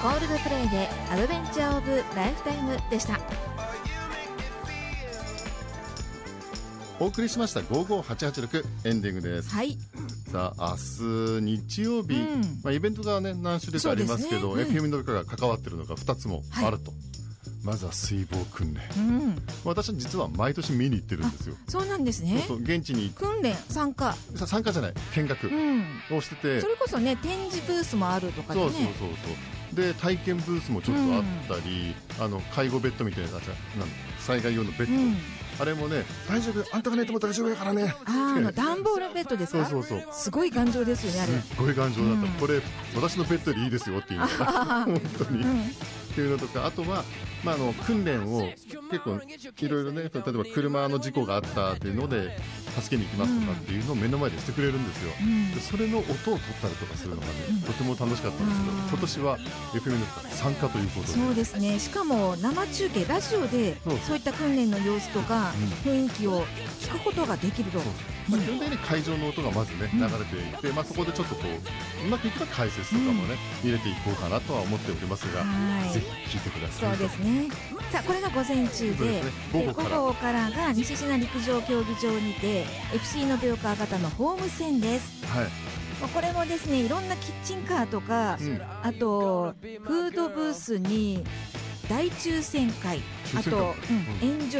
コールドプレイでアドベンチャーオブライフタイムでした。 お送りしました55886エンディングです。 はい。 さあ明日日曜日、イベントがね何種類かありますけど、FM の中が関わっているのが2つもあると、まずは水防訓練、私は実は毎年見に行ってるんですよ。 そうなんですね。 そう現地に訓練参加じゃない見学をしてて、 それこそね展示ブースもあるとかでね。 そうで体験ブースもちょっとあったり、介護ベッドみたいな災害用のベッド、あれもね大丈夫あんたが寝ても大丈夫やからね。 段ボールベッドですか。そうすごい頑丈ですよねあれ。 すっごい頑丈だった、これ私のベッドでいいですよっていうのが本当に、っていうのとか、あとは訓練を結構いろいろね、例えば車の事故があったっていうので助けに行きますとかっていうのを目の前でしてくれるんですよ、でそれの音を取ったりとかするのがね、とても楽しかったんですけど、今年は FM の参加ということで。 そうですね。しかも生中継ラジオでそういった訓練の様子とか雰囲気を聞くことができると。 基本的に会場の音がまずね流れていて、そこでちょっとこううまくいけば解説とかもね、入れていこうかなとは思っておりますが、ぜひ聞いてください。 そうですね。さあこれが午前中で、午後からが西品陸上競技場にて FC 延岡方のホーム戦です。これもですねいろんなキッチンカーとか、あとフードブースに大抽選会、あとエンジョイ